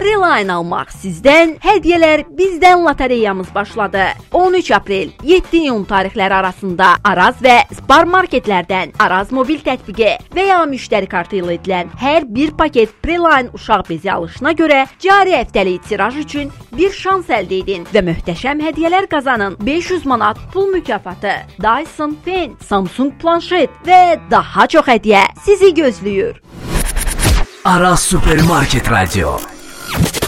Preline almaq sizdən, hədiyyələr bizdən lotereyamız başladı. 13 aprel 7 iyun tarixləri arasında Araz və Spar marketlərdən Araz mobil tətbiqi və ya müştəri kartı ilə edilən hər bir paket Preline uşaq bezi alışına görə cari həftəlik tiraj üçün bir şans əldə edin və möhtəşəm hədiyyələr qazanın. 500 manat pul mükafatı, Dyson Pen, Samsung planşet və daha çox hədiyyə sizi gözləyir. Araz Supermarket Radio.